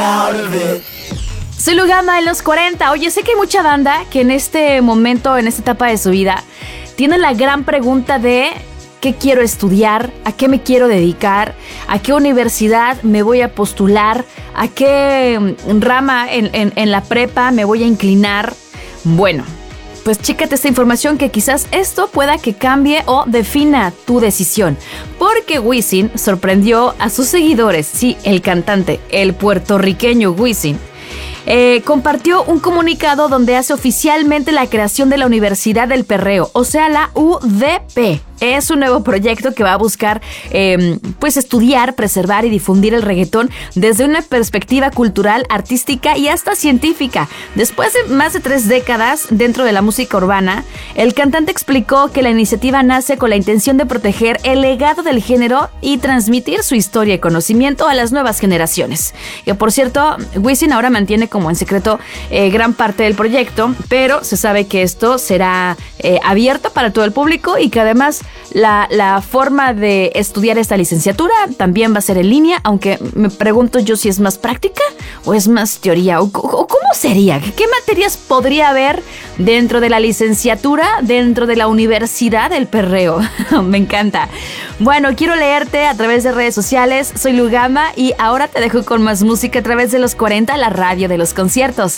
Soy Lugama en los 40. Oye, sé que hay mucha banda que en este momento, en esta etapa de su vida, tiene la gran pregunta de ¿qué quiero estudiar? ¿A qué me quiero dedicar? ¿A qué universidad me voy a postular? ¿A qué rama en la prepa me voy a inclinar? Bueno, pues chécate esta información que quizás esto pueda que cambie o defina tu decisión. Porque Wisin sorprendió a sus seguidores. Sí, el cantante, el puertorriqueño Wisin, compartió un comunicado donde hace oficialmente la creación de la Universidad del Perreo, o sea, la UDP. Es un nuevo proyecto que va a buscar pues estudiar, preservar y difundir el reggaetón desde una perspectiva cultural, artística y hasta científica. Después de más de 3 décadas dentro de la música urbana, el cantante explicó que la iniciativa nace con la intención de proteger el legado del género y transmitir su historia y conocimiento a las nuevas generaciones. Que por cierto, Wisin ahora mantiene como en secreto gran parte del proyecto, pero se sabe que esto será abierto para todo el público y que además la forma de estudiar esta licenciatura también va a ser en línea, aunque me pregunto yo si es más práctica o es más teoría, o cómo sería, qué materias podría haber dentro de la licenciatura, dentro de la Universidad del Perreo. Me encanta. Bueno, quiero leerte a través de redes sociales, soy Lugama y ahora te dejo con más música a través de los 40, la radio de los conciertos.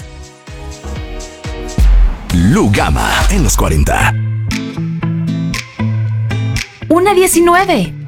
Lugama en los 40. 1:19.